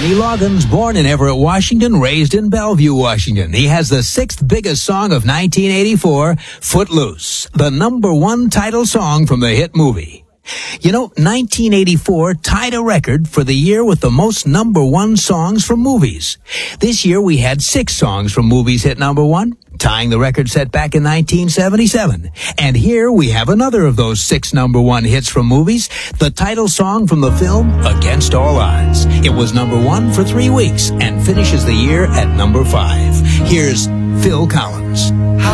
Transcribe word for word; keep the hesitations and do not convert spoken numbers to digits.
Kenny Loggins, born in Everett, Washington, raised in Bellevue, Washington. He has the sixth biggest song of nineteen eighty-four, Footloose, the number one title song from the hit movie. You know, nineteen eighty-four tied a record for the year with the most number one songs from movies. This year we had six songs from movies hit number one, tying the record set back in nineteen seventy-seven. And here we have another of those six number one hits from movies, the title song from the film Against All Odds. It was number one for three weeks and finishes the year at number five. Here's Phil Collins. How